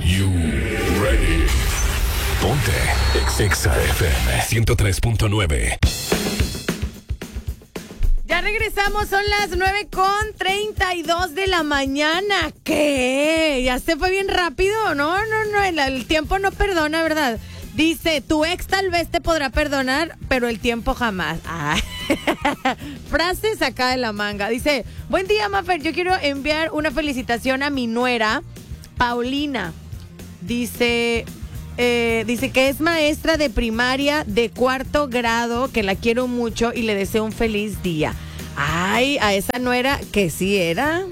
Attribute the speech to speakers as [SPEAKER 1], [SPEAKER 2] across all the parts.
[SPEAKER 1] you ready? Ponte Exa FM 103.9.
[SPEAKER 2] Ya regresamos, son las 9:32 de la mañana. ¿Qué? ¿Ya se fue bien rápido? No, el tiempo no perdona, ¿verdad? Dice, tu ex tal vez te podrá perdonar, pero el tiempo jamás. Ah. Frase sacada de la manga. Dice, buen día, Mafer, yo quiero enviar una felicitación a mi nuera, Paulina. Dice que es maestra de primaria de 4º grado, que la quiero mucho y le deseo un feliz día. Ay, a esa nuera que sí era.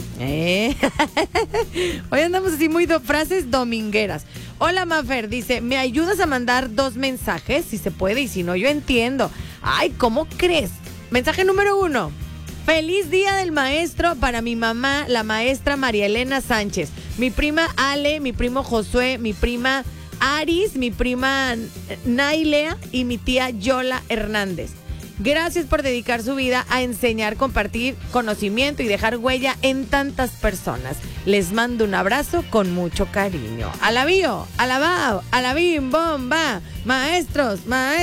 [SPEAKER 2] Hoy andamos así muy frases domingueras. Hola, Mafer, dice, ¿me ayudas a mandar 2 mensajes? Si se puede, y si no, yo entiendo. Ay, ¿cómo crees? Mensaje número 1. Feliz día del maestro para mi mamá, la maestra María Elena Sánchez. Mi prima Ale, mi primo Josué, mi prima Aris, mi prima Nailea y mi tía Yola Hernández. Gracias por dedicar su vida a enseñar, compartir conocimiento y dejar huella en tantas personas. Les mando un abrazo con mucho cariño. Alabío, alabao, alabim, bomba. Maestros.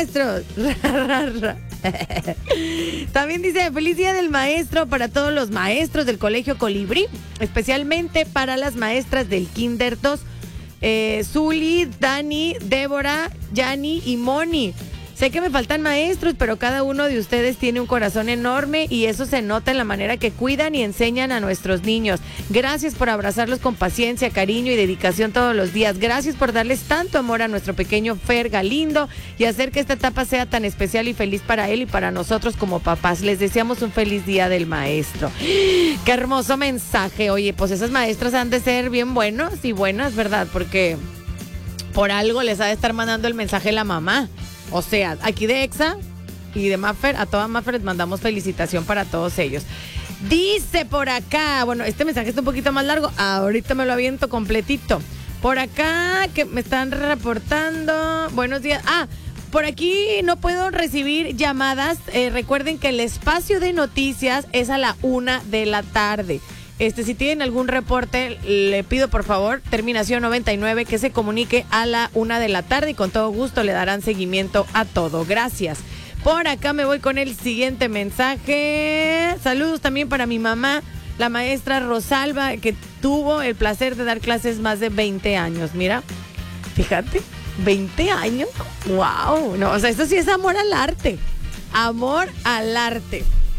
[SPEAKER 2] También dice, feliz día del maestro para todos los maestros del Colegio Colibrí, especialmente para las maestras del Kinder 2. Zuli, Dani, Débora, Yani y Moni. Sé que me faltan maestros, pero cada uno de ustedes tiene un corazón enorme y eso se nota en la manera que cuidan y enseñan a nuestros niños. Gracias por abrazarlos con paciencia, cariño y dedicación todos los días. Gracias por darles tanto amor a nuestro pequeño Fer Galindo y hacer que esta etapa sea tan especial y feliz para él y para nosotros como papás. Les deseamos un feliz día del maestro. Qué hermoso mensaje. Oye, pues esas maestras han de ser bien buenos y buenas, ¿verdad? Porque por algo les ha de estar mandando el mensaje la mamá. O sea, aquí de Exa y de Mafer, a toda Mafer les mandamos felicitación para todos ellos. Dice por acá, bueno, este mensaje está un poquito más largo, ahorita me lo aviento completito. Por acá, que me están reportando, buenos días. Por aquí no puedo recibir llamadas. Recuerden que el espacio de noticias es a la 1 de la tarde. Si tienen algún reporte, le pido por favor, terminación 99, que se comunique a la 1 de la tarde y con todo gusto le darán seguimiento a todo. Gracias. Por acá me voy con el siguiente mensaje. Saludos también para mi mamá, la maestra Rosalba, que tuvo el placer de dar clases más de 20 años. Mira, fíjate, 20 años. ¡Wow! No, o sea, esto sí es amor al arte. Amor al arte.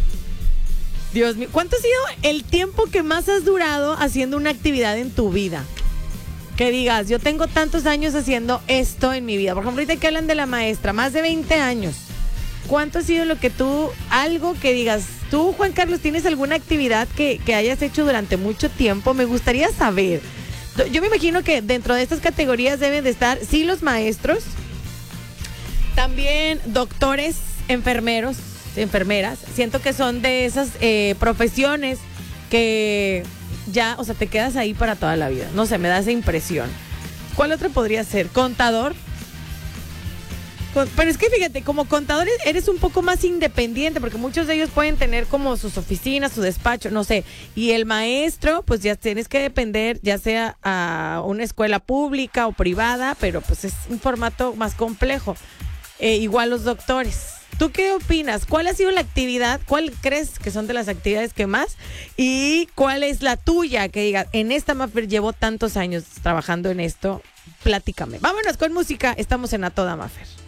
[SPEAKER 2] Dios mío, ¿cuánto ha sido el tiempo que más has durado haciendo una actividad en tu vida? Que digas, yo tengo tantos años haciendo esto en mi vida. Por ejemplo, ahorita que hablan de la maestra, más de 20 años. ¿Cuánto ha sido lo que tú, algo que digas, tú, Juan Carlos, tienes alguna actividad que hayas hecho durante mucho tiempo? Me gustaría saber. Yo me imagino que dentro de estas categorías deben de estar, sí, los maestros, también doctores, enfermeras. Siento que son de esas profesiones que ya, o sea, te quedas ahí para toda la vida. No sé, me da esa impresión. ¿Cuál otra podría ser? ¿Contador? Pero es que fíjate, como contador eres un poco más independiente, porque muchos de ellos pueden tener como sus oficinas, su despacho, no sé. Y el maestro, pues ya tienes que depender, ya sea a una escuela pública o privada, pero pues es un formato más complejo. Igual los doctores. ¿Tú qué opinas? ¿Cuál ha sido la actividad? ¿Cuál crees que son de las actividades que más? ¿Y cuál es la tuya? Que digas, en esta Mafer llevo tantos años trabajando en esto. Platícame. Vámonos con música. Estamos en A Toda Mafer.